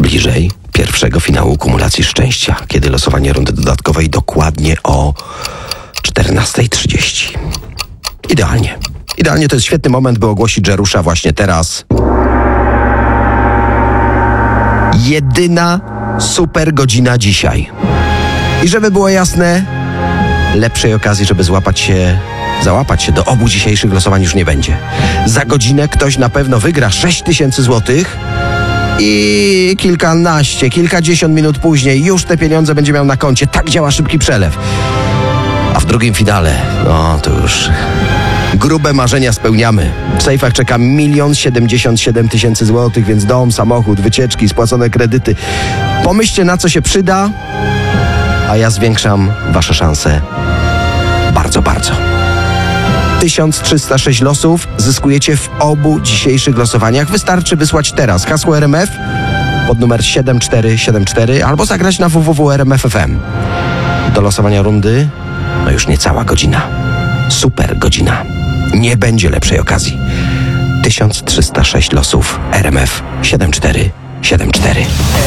bliżej pierwszego finału kumulacji szczęścia, kiedy losowanie rundy dodatkowej dokładnie o 14:30. Idealnie. Idealnie to jest świetny moment, by ogłosić, że rusza właśnie teraz jedyna super godzina dzisiaj. I żeby było jasne, lepszej okazji, żeby załapać się do obu dzisiejszych losowań już nie będzie. Za godzinę ktoś na pewno wygra 6000 złotych i kilkadziesiąt minut później już te pieniądze będzie miał na koncie. Tak działa szybki przelew. A w drugim finale, no to już grube marzenia spełniamy. W sejfach czeka 1 077 000 złotych, więc dom, samochód, wycieczki, spłacone kredyty. Pomyślcie, na co się przyda, a ja zwiększam wasze szanse bardzo, bardzo. 1306 losów zyskujecie w obu dzisiejszych losowaniach. Wystarczy wysłać teraz hasło RMF pod numer 7474 albo zagrać na www.rmf.fm. Do losowania rundy no już niecała godzina. Super godzina. Nie będzie lepszej okazji. 1306 losów RMF 7474.